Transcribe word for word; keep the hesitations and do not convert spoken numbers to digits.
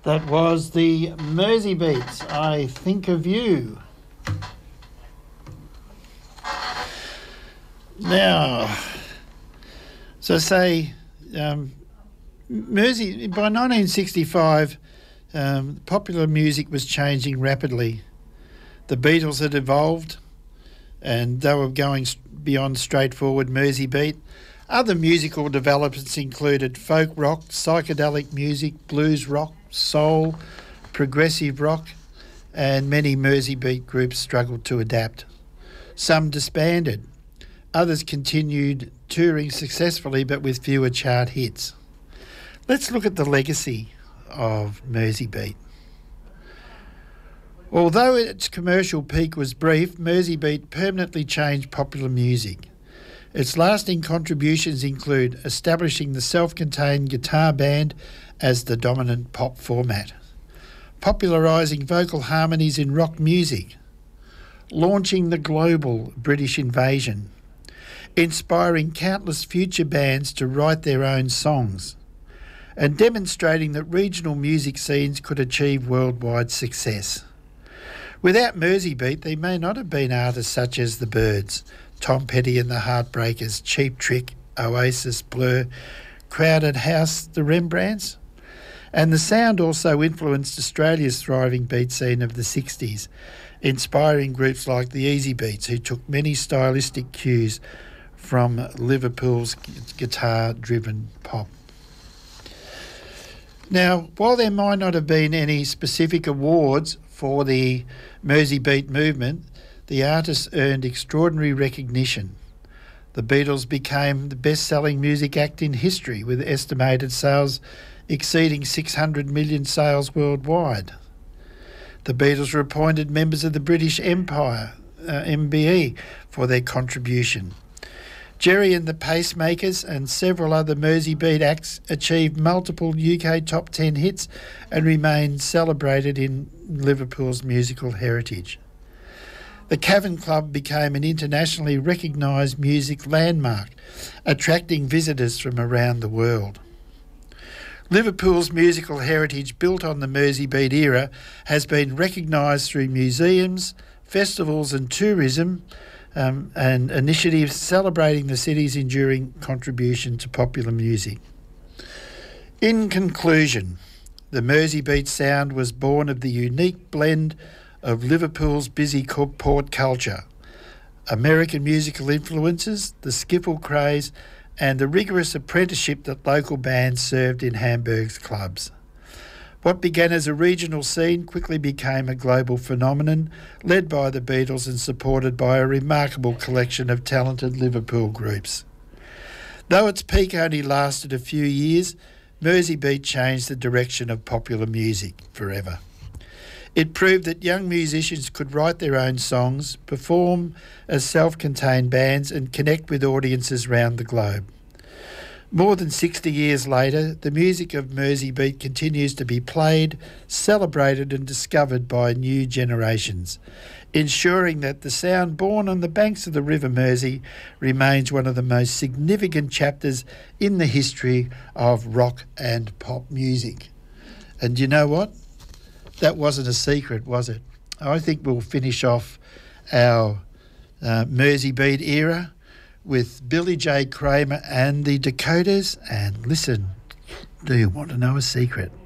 That was the Mersey Beats, I Think of You. Now, so say, um, Mersey, by nineteen sixty-five, um, popular music was changing rapidly. The Beatles had evolved and they were going beyond straightforward Mersey beat. Other musical developments included folk rock, psychedelic music, blues rock, soul, progressive rock, and many Mersey beat groups struggled to adapt. Some disbanded. Others continued touring successfully but with fewer chart hits. Let's look at the legacy of Mersey beat. Although its commercial peak was brief, Mersey beat permanently changed popular music. Its lasting contributions include establishing the self-contained guitar band as the dominant pop format, popularising vocal harmonies in rock music, launching the global British invasion, inspiring countless future bands to write their own songs, and demonstrating that regional music scenes could achieve worldwide success. Without Mersey beat, there may not have been artists such as the Byrds, Tom Petty and the Heartbreakers, Cheap Trick, Oasis, Blur, Crowded House, the Rembrandts. And the sound also influenced Australia's thriving beat scene of the sixties, inspiring groups like the Easy Beats, who took many stylistic cues from Liverpool's guitar-driven pop. Now, while there might not have been any specific awards for the Mersey beat movement, the artists earned extraordinary recognition. The Beatles became the best-selling music act in history, with estimated sales exceeding six hundred million sales worldwide. The Beatles were appointed members of the British Empire, uh, M B E, for their contribution. Jerry and the Pacemakers and several other Mersey beat acts achieved multiple U K top ten hits and remain celebrated in Liverpool's musical heritage. The Cavern Club became an internationally recognised music landmark, attracting visitors from around the world. Liverpool's musical heritage, built on the Mersey beat era, has been recognised through museums, festivals and tourism, um, and initiatives celebrating the city's enduring contribution to popular music. In conclusion, the Mersey beat sound was born of the unique blend of Liverpool's busy port culture, American musical influences, the skiffle craze, and the rigorous apprenticeship that local bands served in Hamburg's clubs. What began as a regional scene quickly became a global phenomenon, led by the Beatles and supported by a remarkable collection of talented Liverpool groups. Though its peak only lasted a few years, Mersey beat changed the direction of popular music forever. It proved that young musicians could write their own songs, perform as self-contained bands and connect with audiences around the globe. More than sixty years later, the music of Mersey beat continues to be played, celebrated and discovered by new generations, ensuring that the sound born on the banks of the River Mersey remains one of the most significant chapters in the history of rock and pop music. And you know what? That wasn't a secret, was it? I think we'll finish off our uh, Mersey beat era with Billy J. Kramer and the Dakoters. And listen, do you want to know a secret?